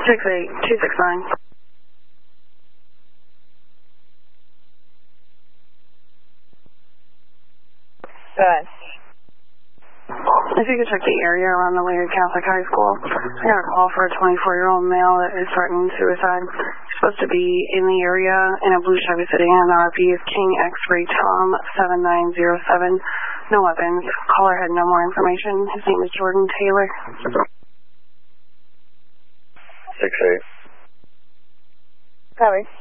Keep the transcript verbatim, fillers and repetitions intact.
six eight two six nine. Go ahead. If you could check the area around the Laird Catholic High School. I got a call for a twenty-four-year-old male that is threatening suicide. He's supposed to be in the area in a blue Chevy sedan. R P is King X-Ray Tom seven nine zero seven. No weapons. Caller had no more information. His name is Jordan Taylor. six eight. Copy.